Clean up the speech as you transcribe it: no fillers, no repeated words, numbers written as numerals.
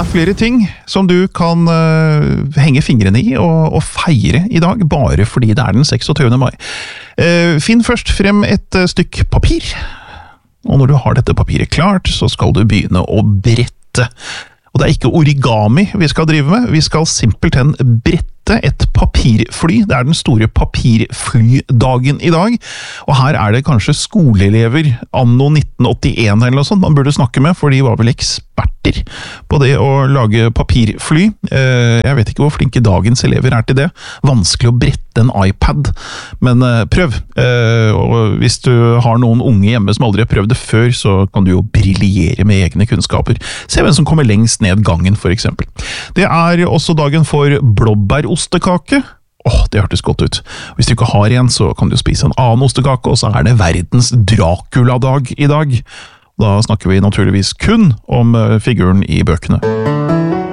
flere ting som du kan henge fingrene i og feire i dag, bare fordi det den 26. mai. Finn først frem et stykk papir, og når du har dette papiret klart, så skal du begynne å brette. Og det ikke origami vi skal drive med, vi skal simpelthen brette et papirfly. Det den store papirflydagen i dag, og her det kanskje skoleelever anno 1981 eller noe sånt man burde snakke med, for de var vel eksperter på det å lage papirfly. Jeg vet ikke hvor flinke dagens elever til det. Vanskelig å brette en iPad, men prøv. Og hvis du har noen unge hjemme som aldri har prøvd det før, så kan du jo briljere med egne kunnskaper. Se hvem som kommer lengst ned gangen, for eksempel. Det også dagen for blåbærostekake. Det hørtes godt ut. Hvis du ikke har en, så kan du spise en annen ostekake, og så det verdens Dracula-dag i dag. Da snakker vi naturligvis kun om figuren i bøkene.